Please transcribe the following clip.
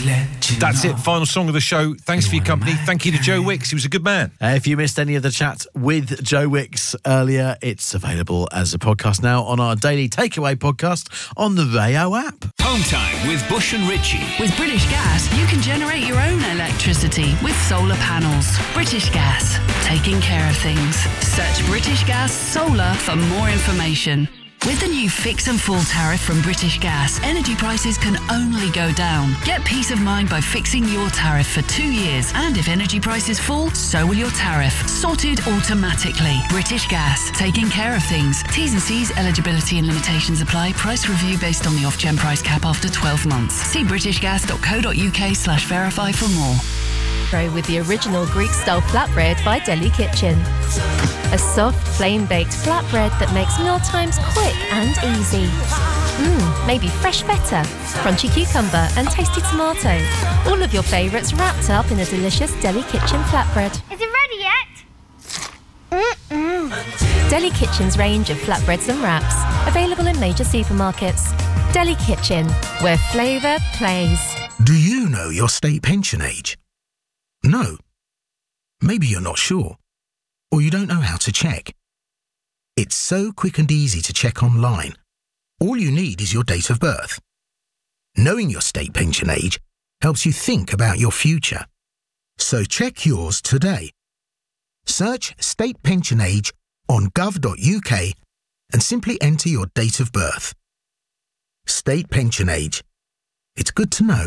That's it. Final song of the show. Thanks for your company. Thank you to Joe Wicks. He was a good man. If you missed any of the chat with Joe Wicks earlier, it's available as a podcast now on our daily takeaway podcast on the Rayo app. Home time with Bush and Richie. With British Gas, you can generate your own electricity with solar panels. British Gas, taking care of things. Search British Gas Solar for more information. With the new Fix and Full tariff from British Gas, energy prices can only go down. Get peace of mind by fixing your tariff for 2 years. And if energy prices fall, so will your tariff. Sorted automatically. British Gas, taking care of things. T's and C's, eligibility and limitations apply. Price review based on the off-gen price cap after 12 months. See britishgas.co.uk/verify for more. With the original Greek-style flatbread by Deli Kitchen. A soft, flame-baked flatbread that makes mealtimes quick and easy. Maybe fresh feta, crunchy cucumber and tasty tomato. All of your favourites wrapped up in a delicious Deli Kitchen flatbread. Is it ready yet? Deli Kitchen's range of flatbreads and wraps, available in major supermarkets. Deli Kitchen, where flavour plays. Do you know your state pension age? No. Maybe you're not sure, or you don't know how to check. It's so quick and easy to check online. All you need is your date of birth. Knowing your state pension age helps you think about your future. So check yours today. Search state pension age on gov.uk and simply enter your date of birth. State pension age. It's good to know.